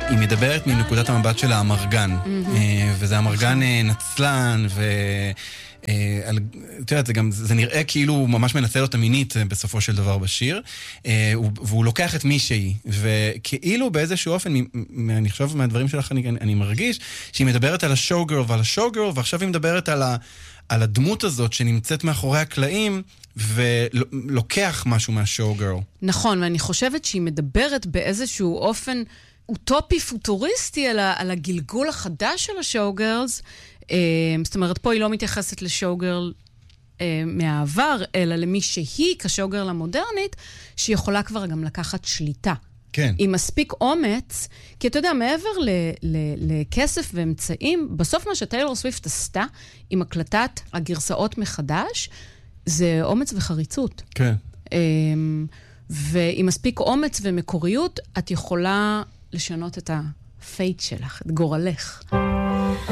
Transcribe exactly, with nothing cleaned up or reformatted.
היא מדברת מנקודת המבט של האמרגן, וזה אמרגן נצלן, ו... את יודעת, זה נראה כאילו הוא ממש מנצל אותה מינית בסופו של דבר בשיר, והוא לוקח את מי שהיא, וכאילו באיזשהו אופן, אני חושב מהדברים שלך אני מרגיש, שהיא מדברת על השואו-גרל ועל השואו-גרל, ועכשיו היא מדברת על ה... על הדמות הזאת שנמצאת מאחורי הקלעים, ולוקח משהו מהשואו-גרל. נכון, ואני חושבת שהיא מדברת באיזשהו אופן אוטופי פוטוריסטי על, ה- על הגלגול החדש של השואו-גרלס. אה, זאת אומרת, פה היא לא מתייחסת לשואו-גרל אה, מהעבר, אלא למי שהיא כשואו-גרל המודרנית, שהיא יכולה כבר גם לקחת שליטה. כן. עם מספיק אומץ, כי אתה יודע, מעבר ל- ל- לכסף ואמצעים, בסוף מה שטיילור סוויפט עשתה עם הקלטת הגרסאות מחדש, זה אומץ וחריצות. כן. ועם מספיק אומץ ומקוריות, את יכולה לשנות את הפייט שלך, את גורלך.